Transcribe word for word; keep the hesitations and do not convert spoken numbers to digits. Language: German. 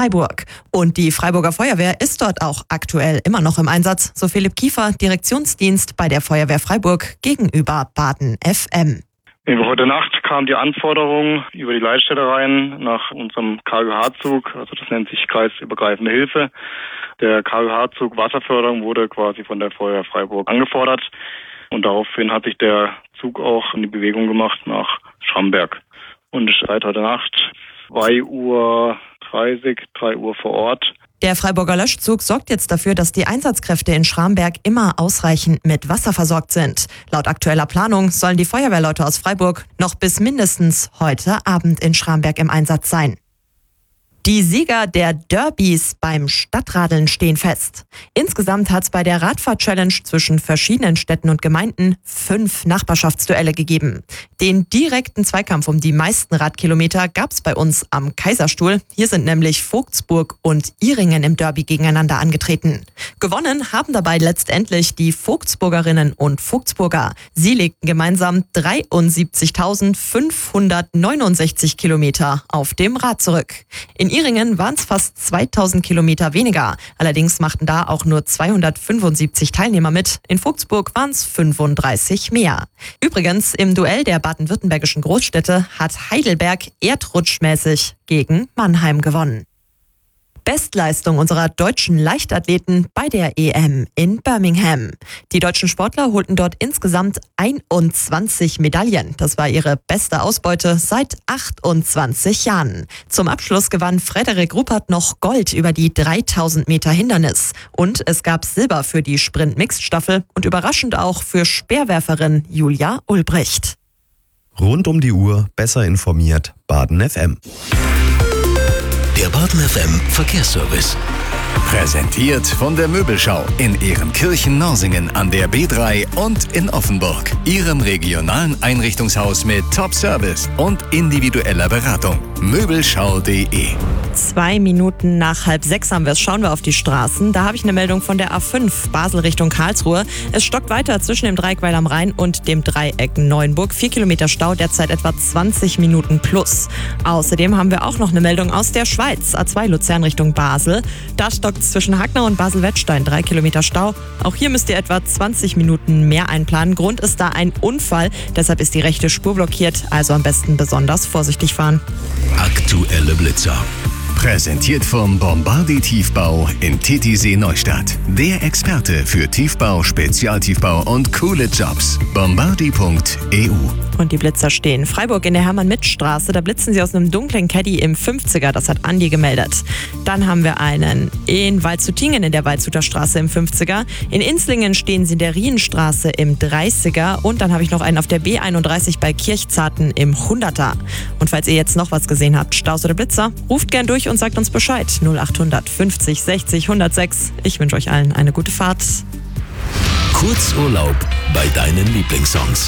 Freiburg. Und die Freiburger Feuerwehr ist dort auch aktuell immer noch im Einsatz, so Philipp Kiefer, Direktionsdienst bei der Feuerwehr Freiburg gegenüber Baden F M. Heute Nacht kam die Anforderung über die Leitstelle rein nach unserem K Ü H-Zug, also das nennt sich kreisübergreifende Hilfe. Der K Ü H-Zug Wasserförderung wurde quasi von der Feuerwehr Freiburg angefordert und daraufhin hat sich der Zug auch in die Bewegung gemacht nach Schramberg. Und seit heute Nacht zwei Uhr dreißig, drei Uhr vor Ort. Der Freiburger Löschzug sorgt jetzt dafür, dass die Einsatzkräfte in Schramberg immer ausreichend mit Wasser versorgt sind. Laut aktueller Planung sollen die Feuerwehrleute aus Freiburg noch bis mindestens heute Abend in Schramberg im Einsatz sein. Die Sieger der Derbys beim Stadtradeln stehen fest. Insgesamt hat es bei der Radfahr-Challenge zwischen verschiedenen Städten und Gemeinden fünf Nachbarschaftsduelle gegeben. Den direkten Zweikampf um die meisten Radkilometer gab es bei uns am Kaiserstuhl. Hier sind nämlich Vogtsburg und Ihringen im Derby gegeneinander angetreten. Gewonnen haben dabei letztendlich die Vogtsburgerinnen und Vogtsburger. Sie legten gemeinsam dreiundsiebzigtausendfünfhundertneunundsechzig Kilometer auf dem Rad zurück. In Ihringen waren es fast zweitausend Kilometer weniger. Allerdings machten da auch nur zweihundertfünfundsiebzig Teilnehmer mit. In Vogtsburg waren es fünfunddreißig mehr. Übrigens, im Duell der baden-württembergischen Großstädte hat Heidelberg erdrutschmäßig gegen Mannheim gewonnen. Bestleistung unserer deutschen Leichtathleten bei der E M in Birmingham. Die deutschen Sportler holten dort insgesamt einundzwanzig Medaillen. Das war ihre beste Ausbeute seit achtundzwanzig Jahren. Zum Abschluss gewann Frederik Ruppert noch Gold über die dreitausend Meter Hindernis. Und es gab Silber für die Sprint-Mixed-Staffel und überraschend auch für Speerwerferin Julia Ulbricht. Rund um die Uhr besser informiert, Baden F M. Der Baden F M Verkehrsservice. Präsentiert von der Möbelschau in Ehrenkirchen-Norsingen an der B drei und in Offenburg. Ihrem regionalen Einrichtungshaus mit Top-Service und individueller Beratung. Möbelschau punkt de. Zwei Minuten nach halb sechs haben wir es. Schauen wir auf die Straßen. Da habe ich eine Meldung von der A fünf, Basel Richtung Karlsruhe. Es stockt weiter zwischen dem Dreieck Weil am Rhein und dem Dreieck Neuenburg. Vier Kilometer Stau, derzeit etwa zwanzig Minuten plus. Außerdem haben wir auch noch eine Meldung aus der Schweiz. A zwei Luzern Richtung Basel. Da stockt es zwischen Hagnau und Basel-Wettstein. Drei Kilometer Stau. Auch hier müsst ihr etwa zwanzig Minuten mehr einplanen. Grund ist da ein Unfall. Deshalb ist die rechte Spur blockiert. Also am besten besonders vorsichtig fahren. Aktuelle Blitzer. Präsentiert vom Bombardi Tiefbau in Titisee Neustadt. Der Experte für Tiefbau, Spezialtiefbau und coole Jobs. Bombardi punkt e u. Und die Blitzer stehen. Freiburg in der Hermann-Mitt-Straße, da blitzen sie aus einem dunklen Caddy im fünfziger, das hat Andi gemeldet. Dann haben wir einen in Waldshutingen in der Waldshuter Straße im fünfziger. In Inslingen stehen sie in der Rienstraße im dreißiger. Und dann habe ich noch einen auf der B einunddreißig bei Kirchzarten im hunderter. Und falls ihr jetzt noch was gesehen habt, Staus oder Blitzer, ruft gern durch und sagt uns Bescheid. null achthundert fünfzig sechzig hundertsechs. Ich wünsche euch allen eine gute Fahrt. Kurzurlaub bei deinen Lieblingssongs.